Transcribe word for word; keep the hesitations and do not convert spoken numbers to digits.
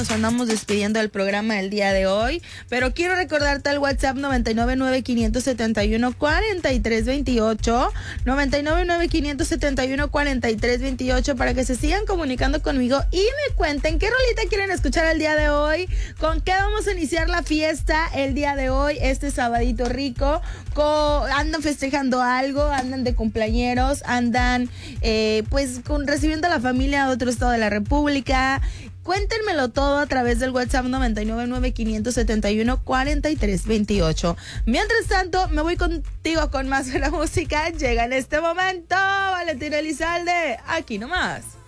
Nos andamos despidiendo del programa del día de hoy, pero quiero recordarte el WhatsApp noventa y nueve nueve quinientos setenta y uno cuarenta y tres veintiocho, noventa y nueve nueve quinientos setenta y uno cuarenta y tres veintiocho, para que se sigan comunicando conmigo y me cuenten qué rolita quieren escuchar el día de hoy, con qué vamos a iniciar la fiesta el día de hoy, este sabadito rico. Co- andan festejando algo, andan de cumpleañeros, andan eh, pues con recibiendo a la familia de otro estado de la República. Cuéntenmelo todo a través del WhatsApp noventa y nueve nueve quinientos setenta y uno cuarenta y tres veintiocho. Mientras tanto, me voy contigo con más de la música. Llega en este momento Valentina Elizalde, aquí nomás.